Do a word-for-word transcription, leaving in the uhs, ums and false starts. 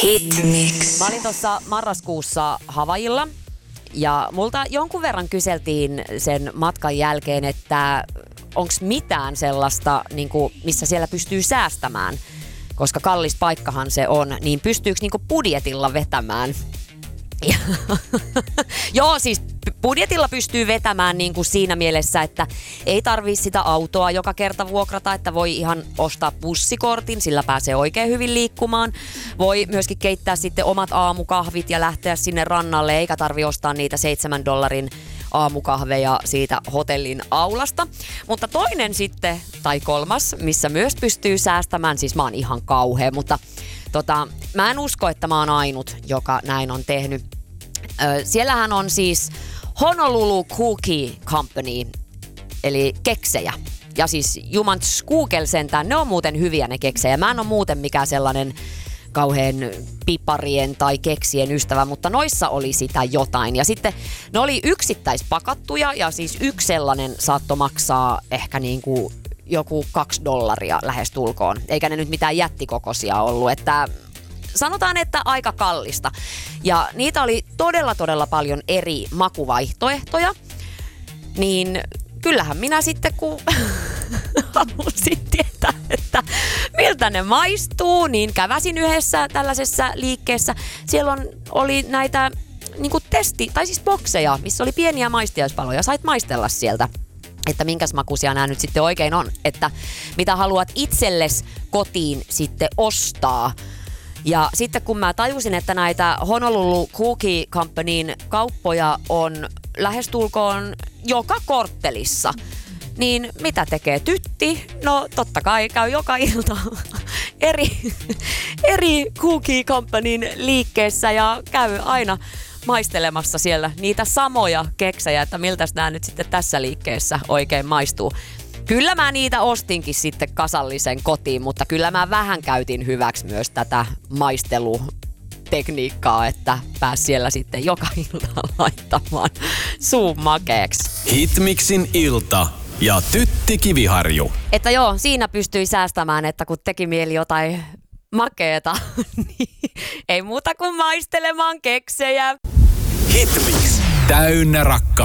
Hitmix. Mä olin tuossa marraskuussa Havaijilla ja multa jonkun verran kyseltiin sen matkan jälkeen, että onko mitään sellaista, niin kuin, missä siellä pystyy säästämään, koska kallis paikkahan se on, niin pystyykö niin kuin budjetilla vetämään? Ja, joo, siis budjetilla pystyy vetämään niin kuin siinä mielessä, että ei tarvii sitä autoa joka kerta vuokrata, että voi ihan ostaa bussikortin, sillä pääsee oikein hyvin liikkumaan. Voi myöskin keittää sitten omat aamukahvit ja lähteä sinne rannalle, eikä tarvi ostaa niitä seitsemän dollarin aamukahveja siitä hotellin aulasta. Mutta toinen sitten, tai kolmas, missä myös pystyy säästämään, siis mä oon ihan kauhea, mutta tota, mä en usko, että mä oon ainut, joka näin on tehnyt. Ö, siellähän on siis Honolulu Cookie Company, eli keksejä. Ja siis jumants Google sentään, ne on muuten hyviä ne keksejä. Mä en ole muuten mikään sellainen kauhean piparien tai keksien ystävä, mutta noissa oli sitä jotain. Ja sitten ne oli yksittäispakattuja ja siis yksi sellainen saattoi maksaa ehkä niin kuin joku kaksi dollaria lähestulkoon. Eikä ne nyt mitään jättikokoisia ollut, että sanotaan, että aika kallista. Ja niitä oli todella todella paljon eri makuvaihtoehtoja. Niin kyllähän minä sitten, kun halusin tietää, että miltä ne maistuu, niin käväsin yhdessä tällaisessa liikkeessä. Siellä on, oli näitä niin kuin testi, tai siis bokseja, missä oli pieniä maistiaispaloja. Sait maistella sieltä, että minkäs makuisia nämä nyt sitten oikein on. Että mitä haluat itselles kotiin sitten ostaa. Ja sitten kun mä tajusin, että näitä Honolulu Cookie Companyn kauppoja on lähestulkoon joka korttelissa, niin mitä tekee tytti? No totta kai käy joka ilta eri, eri Cookie Companyn liikkeessä ja käy aina maistelemassa siellä niitä samoja keksejä, että miltä nämä nyt sitten tässä liikkeessä oikein maistuu. Kyllä mä niitä ostinkin sitten kasallisen kotiin, mutta kyllä mä vähän käytin hyväksi myös tätä maistelutekniikkaa, että pääs siellä sitten joka ilta laittamaan suun makeeksi. Hitmixin ilta ja Tytti Kiviharju. Että joo, siinä pystyi säästämään, että kun teki mieli jotain makeeta, niin ei muuta kuin maistelemaan keksejä. Hitmix. Täynnä rakkautta.